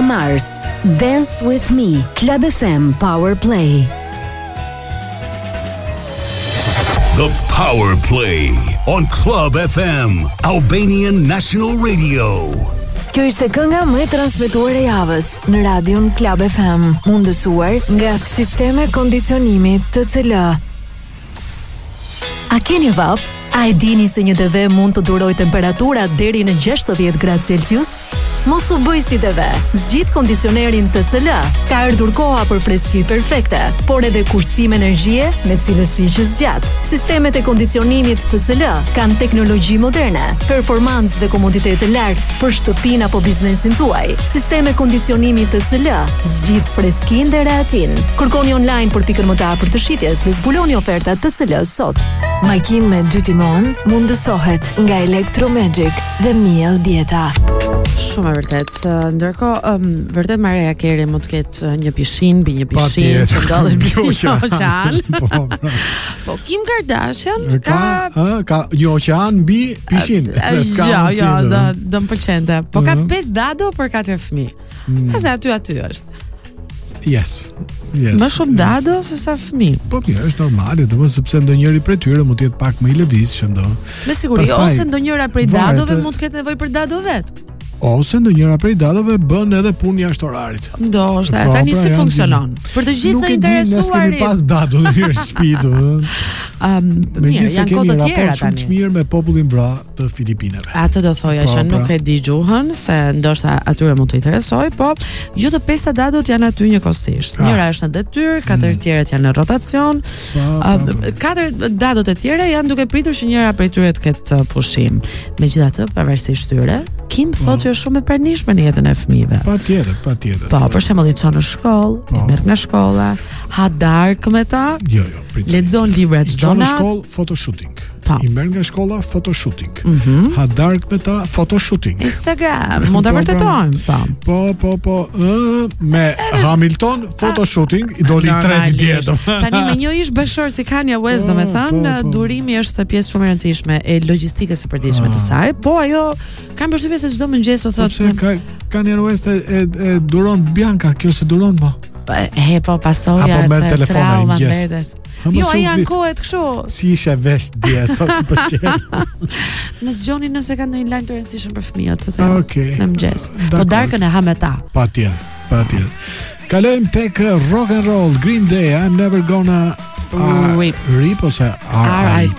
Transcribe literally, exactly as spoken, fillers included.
Mars, Dance With Me, Club F M Power Play. The Power Play on Club F M, Albanian National Radio. Kjo ishte kënga më e transmetuar e javës në radion Club F M, mundësuar nga Sisteme Kondicionimi T C L. A keni vap? A e dini se një T V mund të duroj temperatura deri në gjashtëdhjetë gradë Celsius? Mos u bëj si T V. Zgjidh kondicionerin T C L. Ka ardhur koha për freski perfekte, por edhe kursim energjie me cilësi që zgjat. Sistemet e kondicionimit T C L kanë teknologji moderne, performancë dhe komoditet të lartë për shtëpinë apo biznesin tuaj. Sisteme kondicionimi T C L zgjidh freskinë dhe rehatin. Kërkoni online për pikën më të afërt të shitjes dhe zbuloni ofertat T C L sot. Makinë me dy timon mundësohet nga Electromagic dhe Miel Dieta. Shumë e vërtet. Ndërkohë, um, vërtet Maria Carey mund të ketë një pishin, mbi një pishin që ndodhet mbi oqean. Po, po Kim Kardashian ka ka, ka një oqean mbi pishin. Jo, jo, do do më pëlqente. Po ka pesë dado për katër fëmijë. Sa aty aty është. Yes. Yes. Më shumë dado se sa fëmijë. Po kjo është normale, domos sepse ndonjëri prej tyre mund të jetë pak më i lëvizshëm do. Me siguri, ose ndonjëra prej dadove mund të ketë nevojë për dado vet. Ose ndonjëra prej dadove bën edhe punë jashtë orarit. Ndoshta, tani si funksionon? Për të gjithë të interesuarit. Nuk e di, ne kemi pas dado në një shtëpi, domethënë. Ëm, mirë, janë kohë të tjera tani. Shumë mirë me popullin vra të Filipinave. Atë do thoja që nuk e di gjuhën, se ndoshta atyre mund të interesoj, po jo të pesta dadot janë aty njëkohësisht. Njëra është në detyrë, katër të tjerat janë në rotacion. Katër dadot e tjera janë duke pritur që njëra prej tyre të ketë pushim. Megjithatë, pavarësisht tyre, Kim thotë që është shumë e pranishme në jetën e fëmijëve. Patjetër, patjetër. Po, për shembull, i çon në shkollë, i merr nga shkolla, ha darkë me ta. Jo, jo, prit. Lexon libra çdo natë. Në shkollë photoshooting. Pa. I merr nga shkolla photoshooting. Mm -hmm. Ha darkë me ta photoshooting. Instagram, mund ta vërtetojmë. Po. Po, po, po, ë me Hamilton photoshooting i doli tretë ditë. Tani me një ish bashkëshor si Kanye West, domethënë, durimi është pjesë shumë e rëndësishme e logjistikës së përditshme të saj, po ajo kam përshtypjen se çdo mëngjes u thotë se ka Kanye West e, e, e duron Bianca, kjo se duron më. E po pasoja e trauma mbetet. Jo, ai ankohet kështu. Si ishe vesh dje, sa si pëlqen. Në zgjoni nëse ka ndonjë lajm të rëndësishëm për fëmijët të tjerë. Okej. Në mëngjes. Po darkën e ha me ta. Patjetër, patjetër. Kalojmë tek rock and roll, Green Day, I'm never gonna Rip. Rip ose R I